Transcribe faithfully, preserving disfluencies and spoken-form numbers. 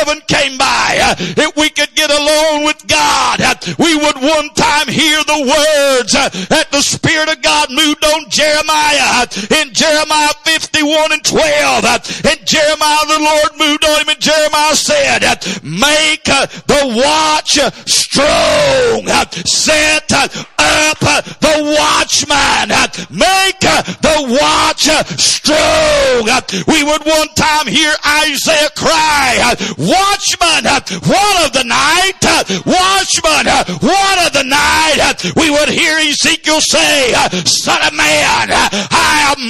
heaven came by, if we could get alone with God, we would one time hear the words that the Spirit of God moved on Jeremiah in Jeremiah fifty-one and twelve. And Jeremiah, the Lord moved on him, and Jeremiah said, make the watch strong. Set up the watchman. Make the watch strong. We would one time hear Isaiah cry, watchman, what of the night? Watchman, what of the night? We would hear Ezekiel say, son of man, I have